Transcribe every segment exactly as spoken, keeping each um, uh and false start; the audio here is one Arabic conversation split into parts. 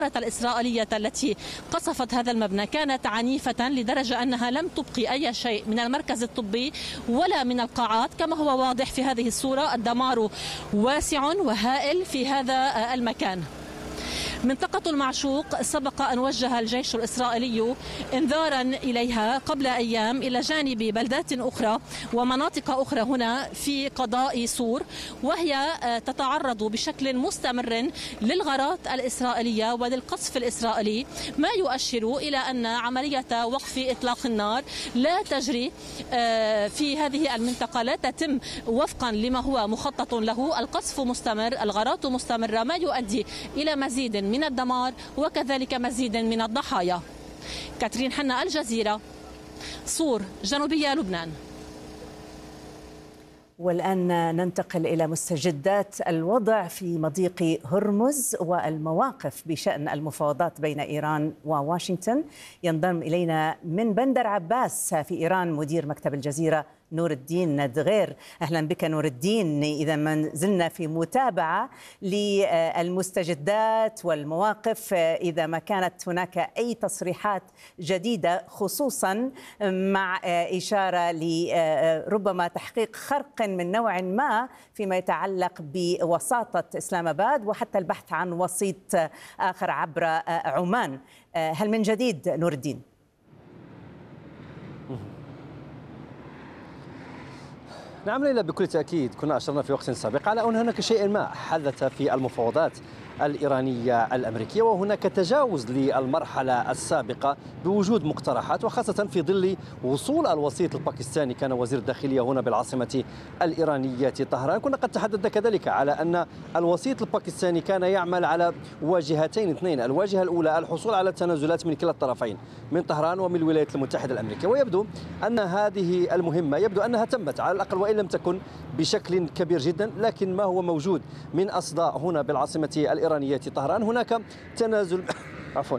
الإسرائيلية التي قصفت هذا المبنى كانت عنيفة لدرجة أنها لم تبقي أي شيء من المركز الطبي ولا من القاعات. كما هو واضح في هذه الصورة الدمار واسع وهائل في هذا المكان. منطقة المعشوق سبق أن وجه الجيش الإسرائيلي إنذارا إليها قبل أيام إلى جانب بلدات أخرى ومناطق أخرى هنا في قضاء سور، وهي تتعرض بشكل مستمر للغارات الإسرائيلية وللقصف الإسرائيلي، ما يؤشر إلى أن عملية وقف إطلاق النار لا تجري في هذه المنطقة، لا تتم وفقا لما هو مخطط له. القصف مستمر، الغارات مستمرة، ما يؤدي إلى مزيد من الدمار وكذلك مزيد من الضحايا. كاترين حنا، الجزيرة، صور، جنوبية لبنان. والآن ننتقل إلى مستجدات الوضع في مضيق هرمز والمواقف بشأن المفاوضات بين إيران وواشنطن. ينضم إلينا من بندر عباس في إيران مدير مكتب الجزيرة نور الدين دغير. أهلا بك نور الدين. إذا ما زلنا في متابعة للمستجدات والمواقف، إذا ما كانت هناك أي تصريحات جديدة خصوصا مع إشارة لربما تحقيق خرق من نوع ما فيما يتعلق بوساطة إسلام آباد وحتى البحث عن وسيط آخر عبر عمان. هل من جديد نور الدين؟ نعم ليلى، بكل تأكيد كنا أشرنا في وقت سابق على أن هناك شيء ما حدث في المفاوضات الإيرانية الأمريكية، وهناك تجاوز للمرحلة السابقة بوجود مقترحات، وخاصة في ظل وصول الوسيط الباكستاني. كان وزير الداخلية هنا بالعاصمة الإيرانية طهران. كنا قد تحدثنا كذلك على أن الوسيط الباكستاني كان يعمل على واجهتين اثنين. الواجهة الأولى الحصول على تنازلات من كلا الطرفين، من طهران ومن الولايات المتحدة الأمريكية، ويبدو أن هذه المهمة يبدو أنها تمت على الأقل وإن لم تكن بشكل كبير جدا. لكن ما هو موجود من أصداء هنا بالعاصمة الإيرانية طهران، هناك تنازل عفوا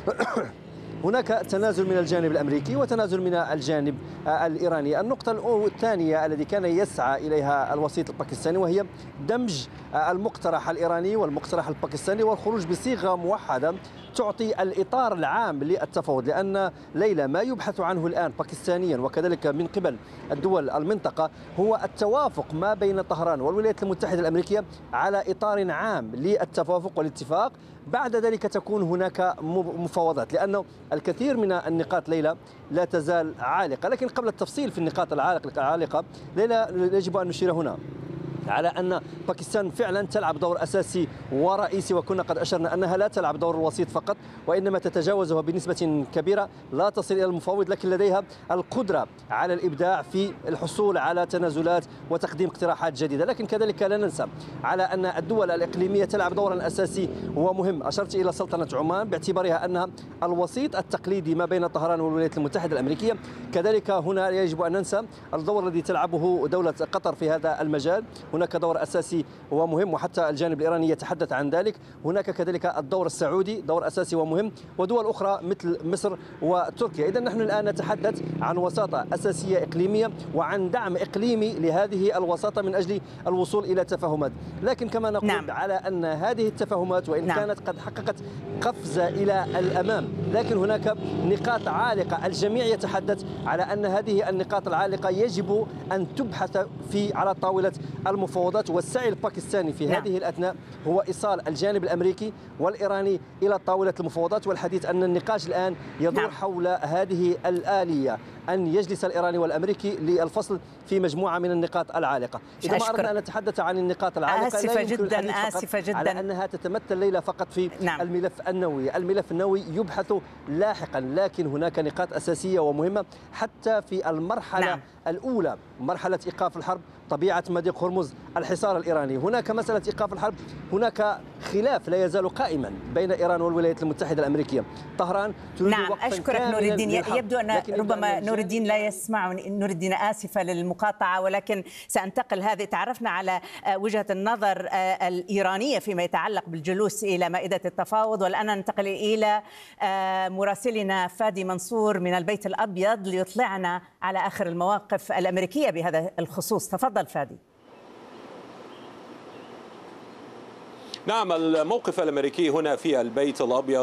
هناك تنازل من الجانب الأمريكي وتنازل من الجانب الإيراني. النقطة الثانية التي كان يسعى إليها الوسيط الباكستاني وهي دمج المقترح الإيراني والمقترح الباكستاني والخروج بصيغة موحدة تعطي الإطار العام للتفاوض، لأن ليلى ما يبحث عنه الآن باكستانيا وكذلك من قبل الدول المنطقة هو التوافق ما بين طهران والولايات المتحدة الأمريكية على إطار عام للتوافق والاتفاق. بعد ذلك تكون هناك مفاوضات، لأنه الكثير من النقاط ليلى لا تزال عالقة. لكن قبل التفصيل في النقاط العالقة ليلى يجب أن نشير هنا على أن باكستان فعلا تلعب دور أساسي ورئيسي، وكنا قد أشرنا أنها لا تلعب دور الوسيط فقط وإنما تتجاوزه بنسبة كبيرة، لا تصل إلى المفاوض، لكن لديها القدرة على الإبداع في الحصول على تنازلات وتقديم اقتراحات جديدة. لكن كذلك لا ننسى على أن الدول الإقليمية تلعب دورا أساسي ومهم. أشرت إلى سلطنة عمان باعتبارها أنها الوسيط التقليدي ما بين طهران والولايات المتحدة الأمريكية. كذلك هنا يجب أن ننسى الدور الذي تلعبه دولة قطر في هذا المجال، هناك دور أساسي ومهم وحتى الجانب الإيراني يتحدث عن ذلك. هناك كذلك الدور السعودي دور أساسي ومهم، ودول أخرى مثل مصر وتركيا. إذن نحن الآن نتحدث عن وساطة أساسية إقليمية وعن دعم إقليمي لهذه الوساطة من أجل الوصول إلى تفاهمات. لكن كما نقول نعم. على أن هذه التفاهمات وإن نعم. كانت قد حققت قفزة إلى الأمام، لكن هناك نقاط عالقة. الجميع يتحدث على أن هذه النقاط العالقة يجب أن تبحث في على طاولة المفاوضات. والسعي الباكستاني في نعم. هذه الأثناء هو إيصال الجانب الأمريكي والإيراني إلى طاولة المفاوضات، والحديث أن النقاش الآن يدور نعم. حول هذه الآلية، أن يجلس الإيراني والأمريكي للفصل في مجموعة من النقاط العالقة. إذا ما أردنا أن نتحدث عن النقاط العالقة آسفة لا يمكن جدا آسفة جدا على أنها تتمثل ليلى فقط في نعم. الملف النووي. الملف النووي يبحث لاحقا، لكن هناك نقاط أساسية ومهمة حتى في المرحلة نعم. الأولى، مرحلة إيقاف الحرب، طبيعة مضيق هرمز، الحصار الإيراني. هناك مسألة إيقاف الحرب، هناك خلاف لا يزال قائما بين إيران والولايات المتحدة الأمريكية. طهران تريد نعم. وقفا أشكرك نور الدين. يبدو أن ربما نور الدين لا يسمعني. نور الدين آسفة للمقاطعة، ولكن سأنتقل. هذه تعرفنا على وجهة النظر الإيرانية فيما يتعلق بالجلوس إلى مائدة التفاوض، والآن ننتقل إلى مراسلنا فادي منصور من البيت الأبيض ليطلعنا على آخر المواقف الأمريكية بهذا الخصوص. تفضل فادي. نعم، الموقف الأمريكي هنا في البيت الأبيض